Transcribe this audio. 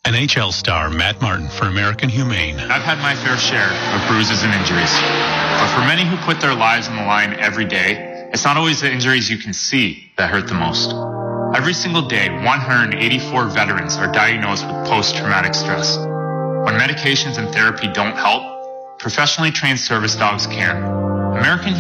NHL star Matt Martin for American Humane. I've had my fair share of bruises and injuries. But for many who put their lives on the line every day, it's not always the injuries you can see that hurt the most. Every single day, 184 veterans are diagnosed with post-traumatic stress. When medications and therapy don't help, professionally trained service dogs can. American